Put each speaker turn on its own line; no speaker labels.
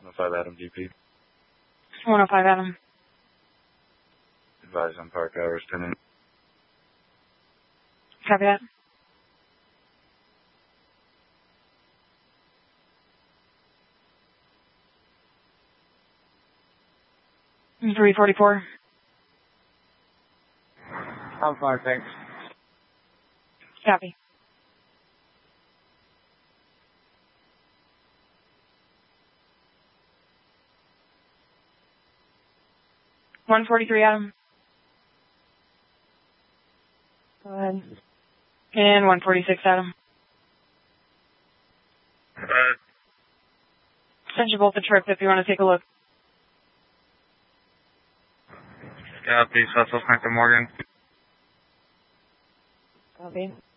105 Adam DP.
105 Adam.
Advise on park hours 10 in.
Copy that. $344.
I'm fine, thanks.
Copy. $143 Adam. Go ahead. And $146 Adam. Send you both the trip if you want to take a look.
Copy, Southwest Morgan.
Copy.